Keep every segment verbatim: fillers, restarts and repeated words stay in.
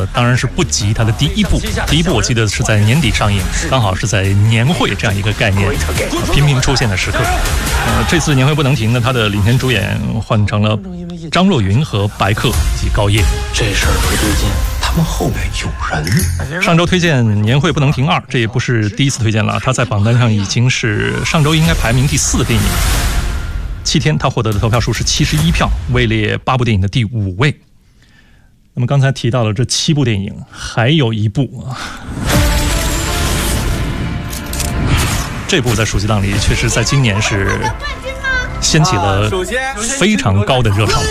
呢，当然是不及它的第一部。第一部我记得是在年底上映，刚好是在年会这样一个概念频频出现的时刻。呃，这次年会不能停呢，它的领衔主演换成了张若昀和白客以及高叶。 这事儿不对劲，他们后面有人。 上周推荐《年会不能停二》，这也不是第一次推荐了，它在榜单上已经是上周应该排名第四的电影。七天，它获得的投票数是七十一票，位列八部电影的第五位。那么刚才提到了这七部电影，还有一部啊，这部在暑期档里确实在今年是掀起了非常高的热潮。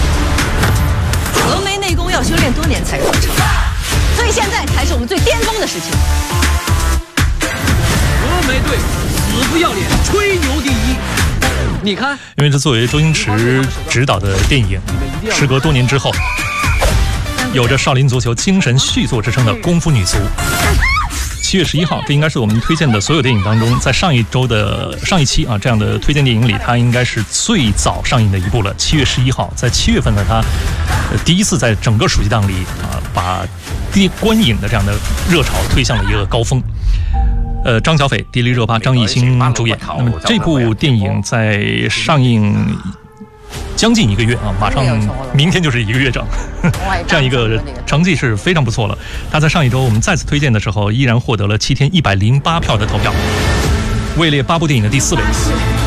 峨眉内功要修炼多年才有成，所以现在才是我们最巅峰的时期。 峨眉队死不要脸，吹牛第一。你看， 因为这作为周星驰执导的电影，时隔多年之后，有着少林足球精神续作之称的功夫女足。七月十一号，这应该是我们推荐的所有电影当中，在上一周的上一期啊这样的推荐电影里，它应该是最早上映的一部了。七月十一号，在七月份呢，它、呃、第一次在整个暑期档里啊，把电观影的这样的热潮推向了一个高峰。呃，张小斐、迪丽热巴、张艺兴主演。那么这部电影在上映将近一个月啊，马上明天就是一个月整，这样一个成绩是非常不错了。他在上一周我们再次推荐的时候，依然获得了七天一百零八票的投票，位列八部电影的第四位。